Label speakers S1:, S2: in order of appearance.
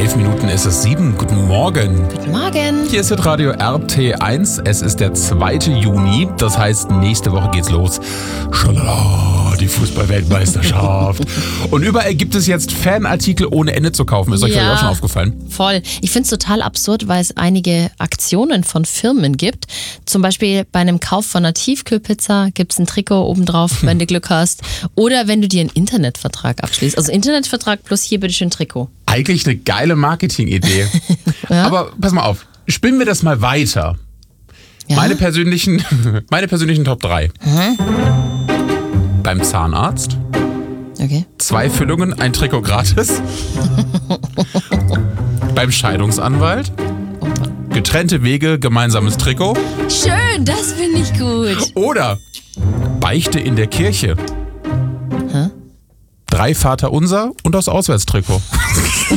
S1: 11 Minuten ist es 7. Guten Morgen.
S2: Guten Morgen.
S1: Hier ist das Radio RT1. Es ist der 2. Juni. Das heißt, nächste Woche geht's los. Schalala, die Fußball-Weltmeisterschaft. Und überall gibt es jetzt Fanartikel ohne Ende zu kaufen. Ist euch vielleicht auch schon aufgefallen?
S2: Voll. Ich finde es total absurd, weil es einige Aktionen von Firmen gibt. Zum Beispiel bei einem Kauf von einer Tiefkühlpizza gibt es ein Trikot obendrauf, wenn du Glück hast. Oder wenn du dir einen Internetvertrag abschließt. Also Internetvertrag plus hier bitteschön Trikot.
S1: Eigentlich eine geile Marketing-Idee.
S2: Ja?
S1: Aber pass mal auf, spinnen wir das mal weiter.
S2: Ja?
S1: Meine persönlichen Top 3. Beim Zahnarzt.
S2: Okay.
S1: 2 Füllungen, ein Trikot gratis. Beim Scheidungsanwalt. Getrennte Wege, gemeinsames Trikot.
S2: Schön, das finde ich gut.
S1: Oder Beichte in der Kirche.
S2: Hä?
S1: 3 Vaterunser und das Auswärtstrikot.